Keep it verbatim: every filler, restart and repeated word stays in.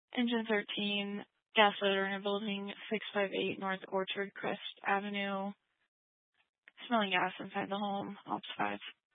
Engine thirteen, gas odor in a building, six five eight North Orchard Crest Avenue. Smelling gas inside the home, Ops five.